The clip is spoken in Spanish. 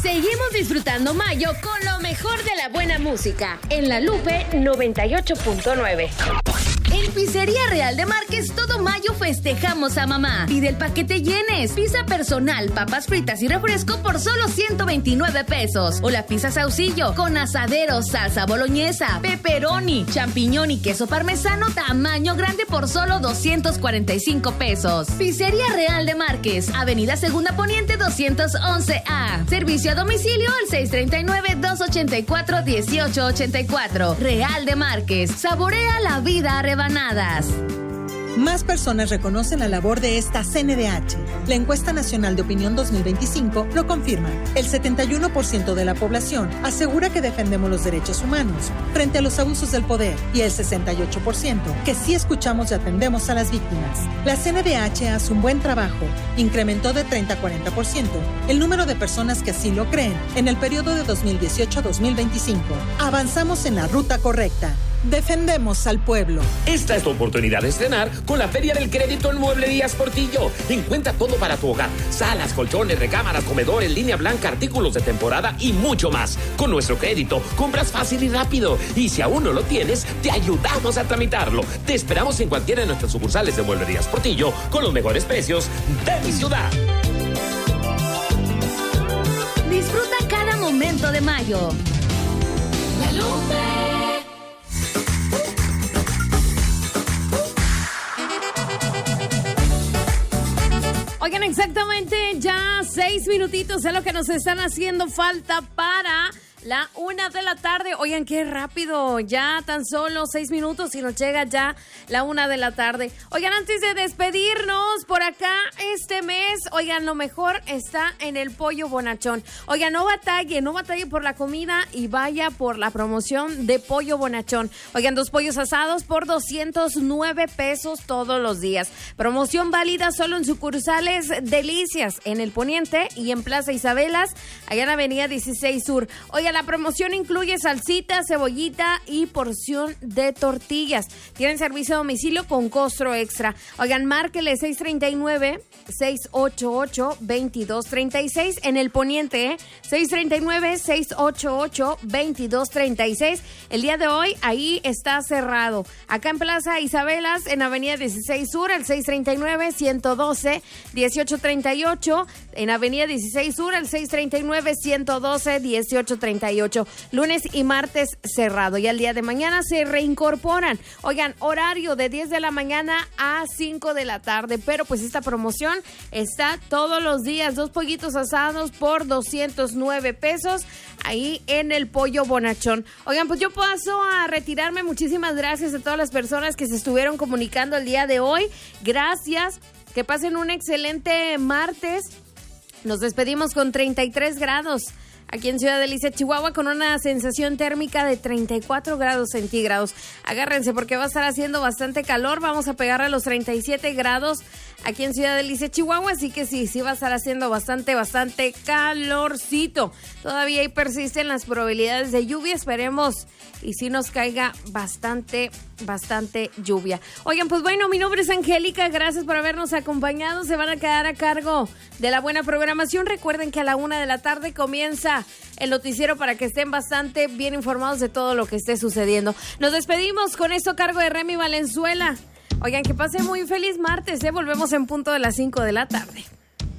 Seguimos disfrutando mayo con lo mejor de la buena música en La Lupe 98.9. En Pizzería Real de Márquez, todo mayo festejamos a mamá. Pide el paquete llenes. Pizza personal, papas fritas y refresco por solo 129 pesos. O la pizza Saucillo con asadero, salsa boloñesa, pepperoni, champiñón y queso parmesano tamaño grande por solo 245 pesos. Pizzería Real de Márquez, Avenida Segunda Poniente 211A. Servicio a domicilio al 639-284-1884. Real de Márquez, saborea la vida rebanadas. Más personas reconocen la labor de esta CNDH. La encuesta nacional de opinión 2025 lo confirma. El 71% de la población asegura que defendemos los derechos humanos frente a los abusos del poder y el 68% que sí escuchamos y atendemos a las víctimas. La CNDH hace un buen trabajo. Incrementó de 30 a 40% el número de personas que así lo creen en el periodo de 2018 a 2025. Avanzamos en la ruta correcta. Defendemos al pueblo. Esta es tu oportunidad de estrenar con la Feria del Crédito en Mueblerías Portillo. Encuentra todo para tu hogar: salas, colchones, recámaras, comedores, línea blanca, artículos de temporada y mucho más. Con nuestro crédito compras fácil y rápido. Y si aún no lo tienes, te ayudamos a tramitarlo. Te esperamos en cualquiera de nuestras sucursales de Mueblerías Portillo con los mejores precios de mi ciudad. Disfruta cada momento de mayo. La Lupe. Oigan, exactamente ya 6 minutitos es lo que nos están haciendo falta para la 1 de la tarde. Oigan, qué rápido, ya tan solo 6 minutos y nos llega ya la 1 de la tarde. Oigan, antes de despedirnos por acá este mes, oigan, lo mejor está en el Pollo Bonachón. Oigan, no batalle por la comida y vaya por la promoción de Pollo Bonachón. Oigan, 2 pollos asados por 209 pesos todos los días. Promoción válida solo en sucursales Delicias, en el Poniente y en Plaza Isabelas, allá en Avenida 16 Sur. Oigan, la promoción incluye salsita, cebollita y porción de tortillas. Tienen servicio a domicilio con costo extra. Oigan, márquele 639-688-2236 en el Poniente, 639-688-2236. El día de hoy ahí está cerrado. Acá en Plaza Isabelas, en Avenida 16 Sur, el 639-112-1838. En Avenida 16 Sur, el 639-112-1838. Lunes y martes cerrado. Y al día de mañana se reincorporan. Oigan, horario de 10 de la mañana a 5 de la tarde. Pero pues esta promoción está todos los días. 2 pollitos asados por 209 pesos ahí en el Pollo Bonachón. Oigan, pues yo paso a retirarme. Muchísimas gracias a todas las personas que se estuvieron comunicando el día de hoy. Gracias. Que pasen un excelente martes. Nos despedimos con 33 grados. Aquí en Ciudad Delicia, Chihuahua, con una sensación térmica de 34 grados centígrados. Agárrense porque va a estar haciendo bastante calor. Vamos a pegar a los 37 grados aquí en Ciudad Delicia, Chihuahua. Así que sí va a estar haciendo bastante calorcito. Todavía ahí persisten las probabilidades de lluvia. Esperemos y sí nos caiga bastante lluvia. Oigan, pues bueno, mi nombre es Angélica. Gracias por habernos acompañado. Se van a quedar a cargo de la buena programación. Recuerden que a la 1 de la tarde comienza el noticiero para que estén bastante bien informados de todo lo que esté sucediendo. Nos despedimos con esto a cargo de Remy Valenzuela. Oigan, que pasen muy feliz martes, Volvemos en punto de las 5 de la tarde.